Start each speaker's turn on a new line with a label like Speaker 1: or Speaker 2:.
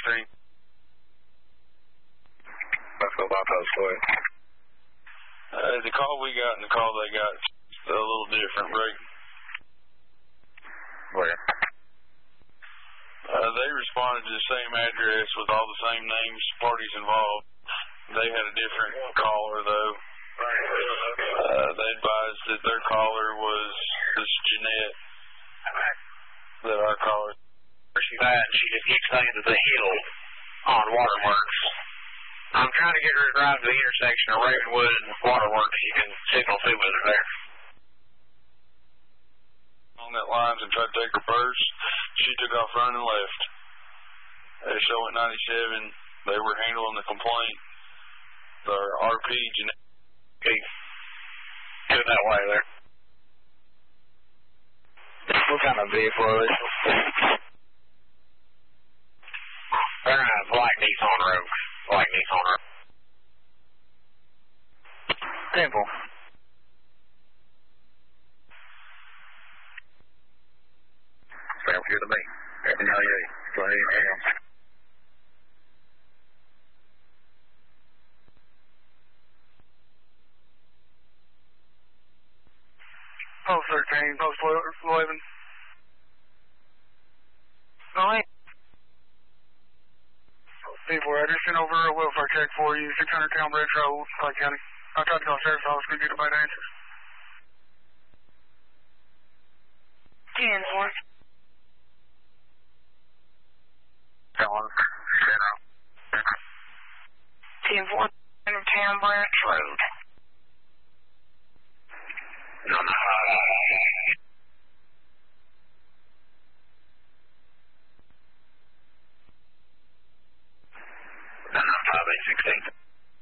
Speaker 1: 16.
Speaker 2: Let's go bypass, go ahead.
Speaker 1: The call we got and the call they got is a little different, right?
Speaker 2: Where?
Speaker 1: They responded to the same address with all the same names, parties involved. They had a different caller, though. They advised that their caller was this Jeanette, that our caller.
Speaker 2: She's at, she just keeps saying that the hill on Waterworks. I'm trying to get her to drive to the intersection of Ravenwood and Waterworks. You can signal to with her there.
Speaker 1: On that lines and tried to take her purse. She took off running and left. They show at 97. They were handling the complaint. Their RP, Jeanette.
Speaker 2: Okay. Do it that way there. What kind of vehicle is this? They're in a black Nissan Rogue. Black Nissan Rogue. Simple. Sounds good to me. Every now and then. Go ahead.
Speaker 3: Post 13, post 11. Alright. People are just sent over a welfare check for you, 600 Town Bridge Road, Clay County. I tried to call the sheriff's office, couldn't get a bad answer.
Speaker 4: 10-4.
Speaker 2: Hello.
Speaker 4: 10-4, Town Branch Road.
Speaker 2: No. No, 5 8 16.